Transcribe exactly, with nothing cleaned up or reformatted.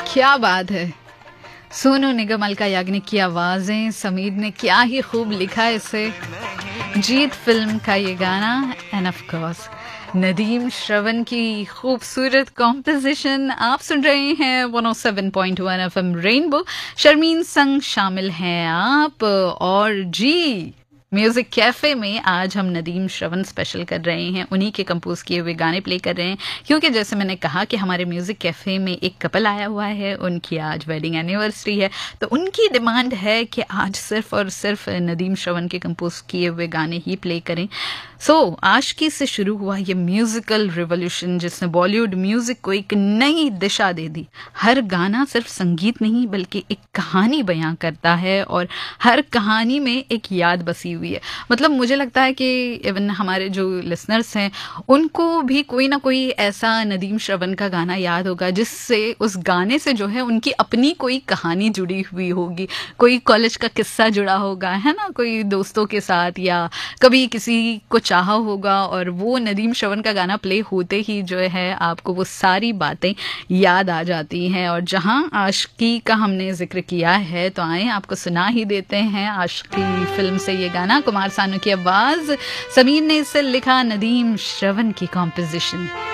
क्या बात है। सोनू निगम, अलका याग्निक की आवाजें, समीर ने क्या ही खूब लिखा इसे। जीत फिल्म का ये गाना end of course Nadeem Shravan की खूबसूरत कॉम्पोजिशन। आप सुन रहे हैं one O seven point one FM rainbow. Sharmin संग शामिल हैं आप। और जी म्यूजिक कैफे में आज हम नदीम श्रवण स्पेशल कर रहे हैं, उन्हीं के कंपोज किए हुए गाने प्ले कर रहे हैं, क्योंकि जैसे मैंने कहा कि हमारे म्यूजिक कैफे में एक कपल आया हुआ है, उनकी आज वेडिंग एनिवर्सरी है, तो उनकी डिमांड है कि आज सिर्फ और सिर्फ नदीम श्रवण के कंपोज किए हुए गाने ही प्ले करें। सो so, आशिकी से शुरू हुआ ये म्यूजिकल रिवॉल्यूशन जिसने बॉलीवुड म्यूजिक को एक नई दिशा दे दी। हर गाना सिर्फ संगीत नहीं बल्कि एक कहानी बयां करता है और हर कहानी में एक याद बसी हुई है। मतलब मुझे लगता है कि इवन हमारे जो लिसनर्स हैं उनको भी कोई ना कोई ऐसा नदीम श्रवण का गाना याद होगा जिससे उस गाने से जो है उनकी अपनी कोई कहानी जुड़ी हुई होगी, कोई कॉलेज का किस्सा जुड़ा होगा, है ना, कोई दोस्तों के साथ या कभी किसी को चाहा होगा, और वो नदीम श्रवण का गाना प्ले होते ही जो है आपको वो सारी बातें याद आ जाती हैं। और जहां आशिकी का हमने जिक्र किया है तो आए आपको सुना ही देते हैं आशिकी फिल्म से ये गाना। कुमार सानू की आवाज, समीर ने इसे लिखा, नदीम श्रवण की कॉम्पोजिशन।